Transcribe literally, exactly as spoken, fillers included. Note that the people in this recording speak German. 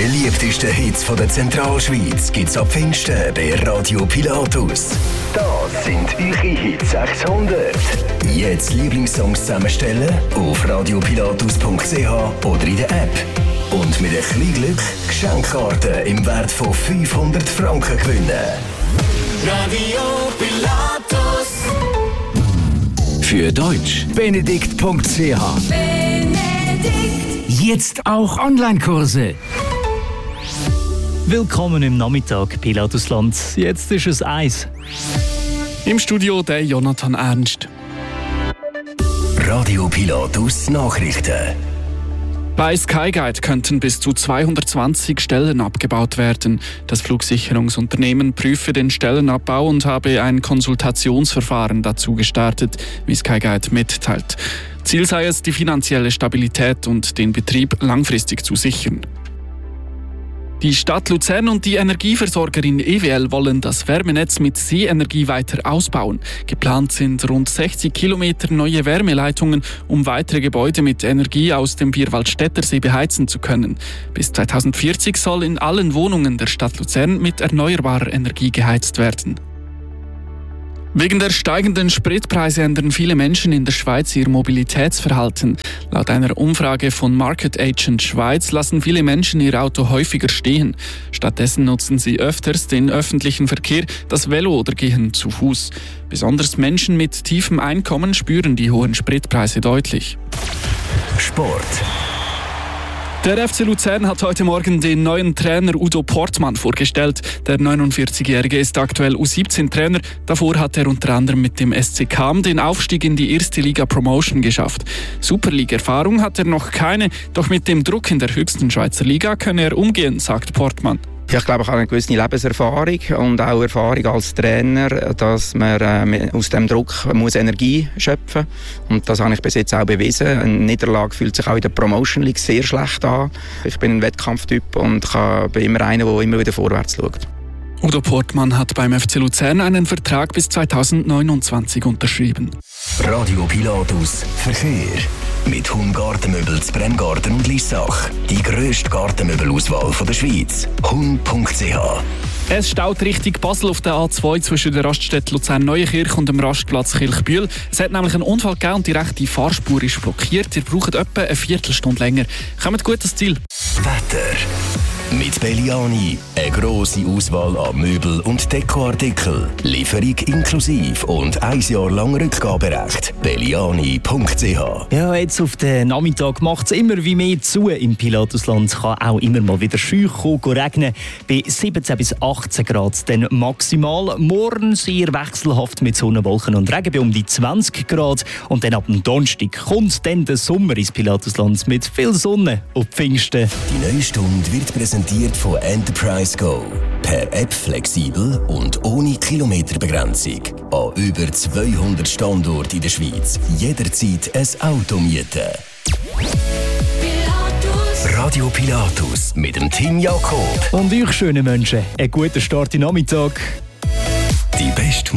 beliebtesten Hits von der Zentralschweiz gibt's ab Pfingsten bei Radio Pilatus. Das sind eure Hit sechshundert. Jetzt Lieblingssongs zusammenstellen auf radiopilatus punkt c h oder in der App. Und mit ein bisschen Glück Geschenkkarten im Wert von fünfhundert Franken gewinnen. Radio Pilatus. Für Deutsch benedikt punkt c h. Jetzt auch Online-Kurse. Willkommen im Nachmittag, Pilatusland. Jetzt ist es eins. Im Studio der Jonathan Ernst. Radio Pilatus Nachrichten. Bei Skyguide könnten bis zu zweihundertzwanzig Stellen abgebaut werden. Das Flugsicherungsunternehmen prüfe den Stellenabbau und habe ein Konsultationsverfahren dazu gestartet, wie Skyguide mitteilt. Ziel sei es, die finanzielle Stabilität und den Betrieb langfristig zu sichern. Die Stadt Luzern und die Energieversorgerin E W L wollen das Wärmenetz mit Seeenergie weiter ausbauen. Geplant sind rund sechzig Kilometer neue Wärmeleitungen, um weitere Gebäude mit Energie aus dem Vierwaldstättersee beheizen zu können. Bis zweitausendvierzig soll in allen Wohnungen der Stadt Luzern mit erneuerbarer Energie geheizt werden. Wegen der steigenden Spritpreise ändern viele Menschen in der Schweiz ihr Mobilitätsverhalten. Laut einer Umfrage von Market Agent Schweiz lassen viele Menschen ihr Auto häufiger stehen. Stattdessen nutzen sie öfters den öffentlichen Verkehr, das Velo oder gehen zu Fuß. Besonders Menschen mit tiefem Einkommen spüren die hohen Spritpreise deutlich. Sport. Der F C Luzern hat heute Morgen den neuen Trainer Udo Portmann vorgestellt. Der neunundvierzigjährige ist aktuell U siebzehn Trainer. Davor hat er unter anderem mit dem S C Cham den Aufstieg in die erste Liga Promotion geschafft. Superliga-Erfahrung hat er noch keine, doch mit dem Druck in der höchsten Schweizer Liga könne er umgehen, sagt Portmann. Ja, ich glaube, ich habe eine gewisse Lebenserfahrung und auch Erfahrung als Trainer, dass man äh, aus dem Druck muss Energie schöpfen muss. Und das habe ich bis jetzt auch bewiesen. Eine Niederlage fühlt sich auch in der Promotion League sehr schlecht an. Ich bin ein Wettkampftyp und ich bin immer einer, der immer wieder vorwärts schaut. Udo Portmann hat beim F C Luzern einen Vertrag bis zweitausendneunundzwanzig unterschrieben. Radio Pilatus Verkehr. Mit Hum Gartenmöbel zu Bremgarten und Lissach. Die grösste Gartenmöbelauswahl der Schweiz. hum punkt c h. Es staut Richtung Basel auf der A zwei zwischen der Raststätte Luzern-Neuenkirch und dem Rastplatz Kirchbühl. Es hat nämlich einen Unfall gegeben und die rechte Fahrspur ist blockiert. Ihr braucht etwa eine Viertelstunde länger. Kommt gut ans Ziel. Wetter. Mit Belliani eine grosse Auswahl an Möbel- und Dekoartikeln. Lieferung inklusive und ein Jahr lang Rückgaberecht. belliani punkt c h. Ja, jetzt auf den Nachmittag macht es immer wie mehr zu im Pilatusland. Es kann auch immer mal wieder scheu kommen, regnen. Bei siebzehn bis achtzehn Grad dann maximal. Morgen sehr wechselhaft mit Sonne, Wolken und Regen bei um die zwanzig Grad. Und dann ab dem Donnerstag kommt dann der Sommer ins Pilatusland mit viel Sonne und Pfingsten. Die neue Stunde wird präsentiert von Enterprise Go. Per App flexibel und ohne Kilometerbegrenzung. An über zweihundert Standorten in der Schweiz. Jederzeit ein Auto mieten. Pilatus. Radio Pilatus mit dem Team Jakob. Und euch schöne Menschen, einen guten Start in den Nachmittag. Die beste